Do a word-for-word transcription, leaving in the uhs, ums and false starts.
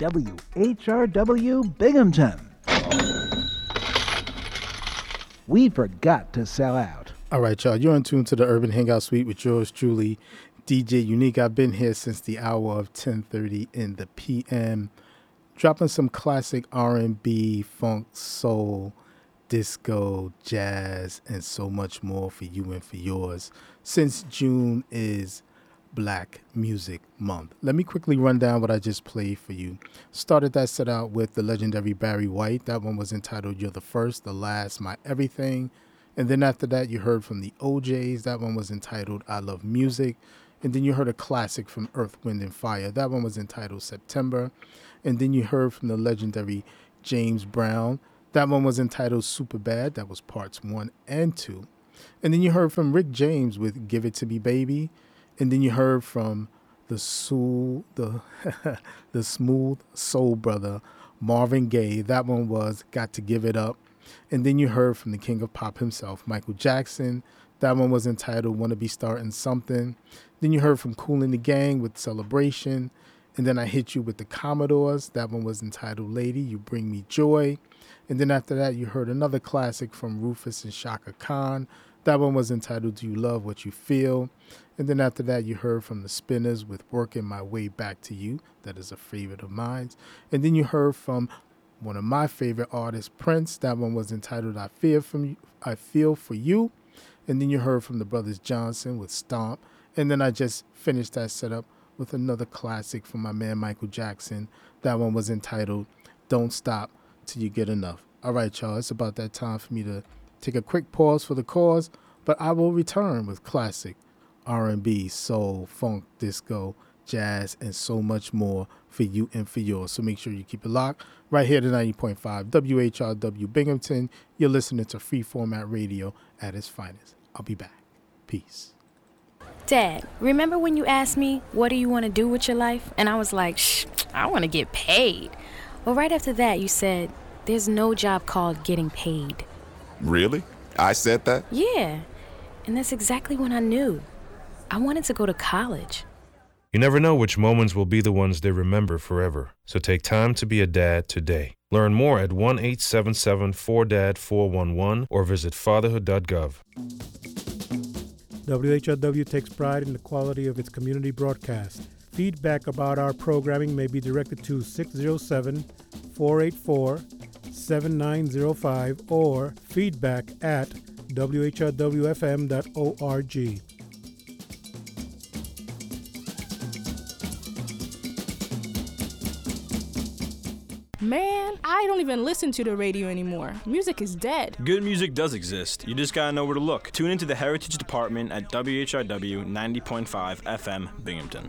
W H R W Binghamton. We forgot to sell out. All right, y'all. You're in tune to the Urban Hangout Suite with yours truly, D J Unique. I've been here since the hour of ten thirty in the P M, dropping some classic R and B, funk, soul, disco, jazz, and so much more for you and for yours. Since June is Black Music Month, let me quickly run down what I just played for you. Started that set out with the legendary Barry White. That one was entitled You're the First, the Last, My Everything. And then after that, you heard from the O Js. That one was entitled I Love Music. And then you heard a classic from Earth, Wind, and Fire. That one was entitled September. And then you heard from the legendary James Brown. That one was entitled Superbad. That was parts one and two. And then you heard from Rick James with Give It To Me, Baby. And then you heard from the soul, the the smooth soul brother, Marvin Gaye. That one was Got to Give It Up. And then you heard from the king of pop himself, Michael Jackson. That one was entitled Wanna Be Starting Something. Then you heard from Kool and the Gang with Celebration. And then I hit you with the Commodores. That one was entitled Lady, You Bring Me Joy. And then after that, you heard another classic from Rufus and Shaka Khan. That one was entitled Do You Love What You Feel? And then after that, you heard from the Spinners with Working My Way Back to You. That is a favorite of mine. And then you heard from one of my favorite artists, Prince. That one was entitled I Fear from You, I Feel For You. And then you heard from the Brothers Johnson with Stomp. And then I just finished that setup with another classic from my man Michael Jackson. That one was entitled Don't Stop Till You Get Enough. All right, y'all, it's about that time for me to take a quick pause for the cause, but I will return with classic R and B, soul, funk, disco, jazz, and so much more for you and for yours. So make sure you keep it locked right here to ninety point five W H R W Binghamton. You're listening to Free Format Radio at its finest. I'll be back. Peace. Dad, remember when you asked me, what do you want to do with your life? And I was like, shh, I want to get paid. Well, right after that, you said, there's no job called getting paid. Really? I said that? Yeah, and that's exactly when I knew. I wanted to go to college. You never know which moments will be the ones they remember forever. So take time to be a dad today. Learn more at one eight seven seven four D A D four one one or visit fatherhood dot gov. W H R W takes pride in the quality of its community broadcast. Feedback about our programming may be directed to six oh seven, four eight four, seven nine oh five or feedback at w h r w f m dot org. Man, I don't even listen to the radio anymore. Music is dead. Good music does exist. You just gotta know where to look. Tune into the Heritage Department at W H R W ninety point five F M Binghamton.